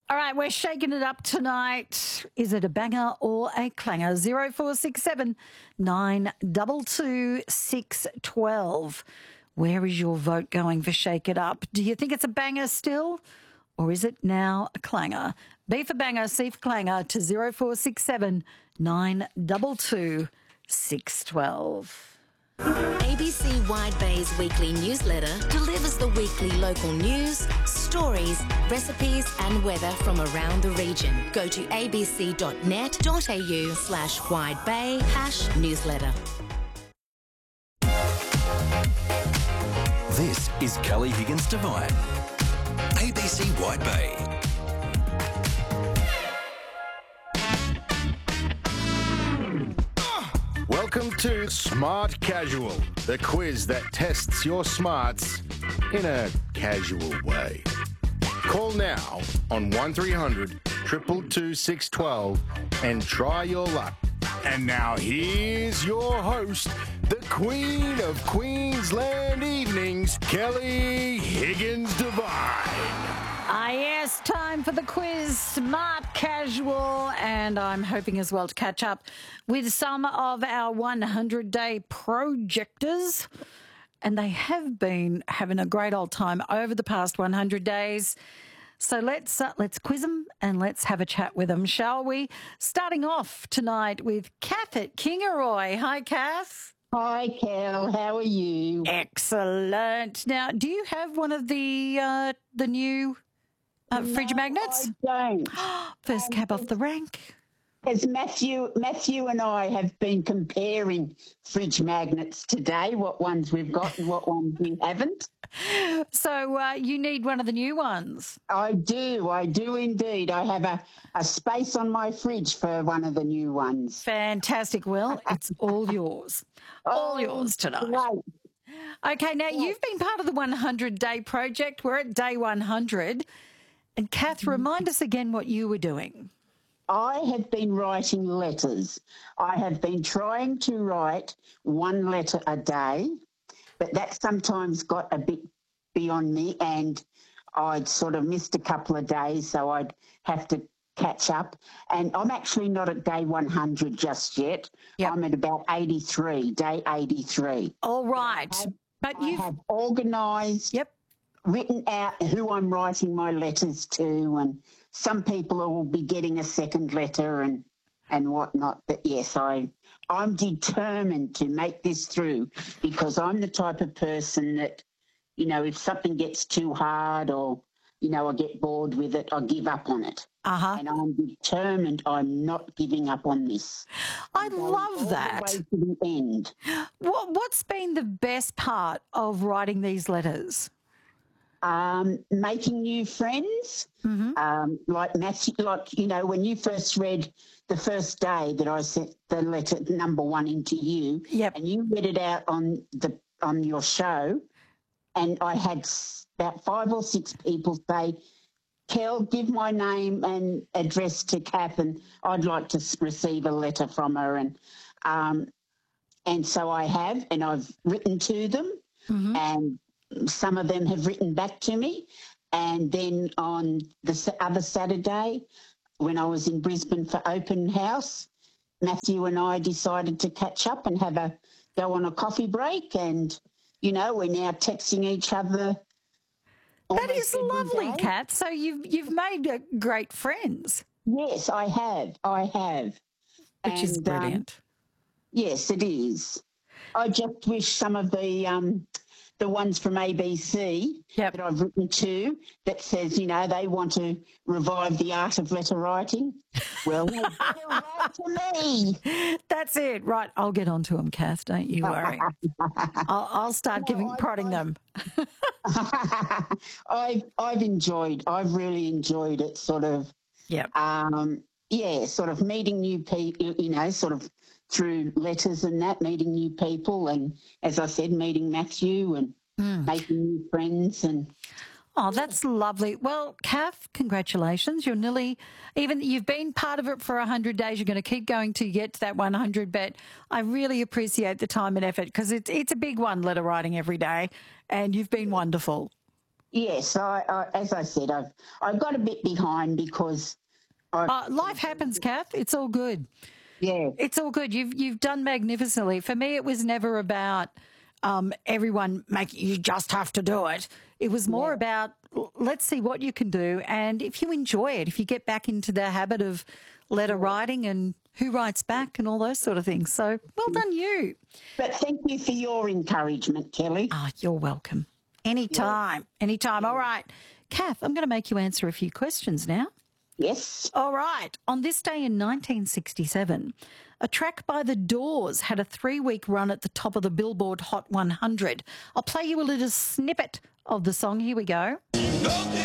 All right, we're shaking it up tonight. Is it a banger or a clanger? 0467 922 612. Where is your vote going for Shake It Up? Do you think it's a banger still? Or is it now a clanger? B for banger, C for clanger to 0467 922 612. ABC Wide Bay's weekly newsletter delivers the weekly local news, stories, recipes and weather from around the region. Go to abc.net.au/widebay/newsletter. This is Kelly Higgins Devine, ABC Wide Bay. Welcome to Smart Casual, the quiz that tests your smarts in a casual way. Call now on 1300 222 612 and try your luck. And now here's your host, the Queen of Queensland Evenings, Kelly Higgins Devine. Yes, time for the quiz, Smart Casual, and I'm hoping as well to catch up with some of our 100-day projectors, and they have been having a great old time over the past 100 days. So let's quiz them and let's have a chat with them, shall we? Starting off tonight with Kath at Kingaroy. Hi, Kath. Hi, Kel. How are you? Excellent. Now, do you have one of the new fridge magnets? I don't. First cab off the rank. As Matthew and I have been comparing fridge magnets today, what ones we've got and what ones we haven't. So you need one of the new ones. I do indeed. I have a space on my fridge for one of the new ones. Fantastic. Well, it's all yours. All yours tonight. Great. Okay, now you've been part of the 100-day project. We're at day 100. And Kath, remind us again what you were doing. I have been writing letters. I have been trying to write one letter a day, but that sometimes got a bit beyond me and I'd sort of missed a couple of days, so I'd have to catch up. And I'm actually not at day 100 just yet. Yep. I'm at about 83, day 83. All right. I have organised, written out who I'm writing my letters to, and some people will be getting a second letter and whatnot. But yes, I'm determined to make this through because I'm the type of person that, you know, if something gets too hard or, you know, I get bored with it, I give up on it. And I'm determined I'm not giving up on this. I love that. All the way to the end. What's been the best part of writing these letters? Making new friends, like Matthew, you know, when you first read the first day that I sent the letter number 1 into you, and you read it out on your show, and I had about 5 or 6 people say, Kel, give my name and address to Kath, and I'd like to receive a letter from her, and so I have, and I've written to them, and some of them have written back to me. And then on the other Saturday, when I was in Brisbane for open house, Matthew and I decided to catch up and go on a coffee break. And, you know, we're now texting each other. That is lovely, Kat. So you've made great friends. Yes, I have. Which is brilliant. Yes, it is. I just wish some of the ones from ABC that I've written to that says, you know, they want to revive the art of letter writing. Well, they better write to me. That's it. Right. I'll get on to them, Kath. Don't you worry. I'll start prodding them. I've really enjoyed it, sort of. Sort of meeting new people, you know, sort of through letters and that, meeting new people, and as I said, meeting Matthew and making new friends. And oh, that's lovely. Well, Kath, congratulations. You've been part of it for 100 days. You're going to keep going to get to that 100, but I really appreciate the time and effort because it's a big one, letter writing every day, and you've been wonderful. Yes, as I said, I've got a bit behind because life happens, Kath. It's all good. Yeah, it's all good. You've done magnificently. For me, it was never about everyone making you just have to do it. It was more about let's see what you can do, and if you enjoy it, if you get back into the habit of letter writing and who writes back and all those sort of things. So well done, you. But thank you for your encouragement, Kelly. Oh, you're welcome. Anytime. All right. Kath, I'm going to make you answer a few questions now. Yes. All right. On this day in 1967, a track by The Doors had a 3-week run at the top of the Billboard Hot 100. I'll play you a little snippet of the song. Here we go.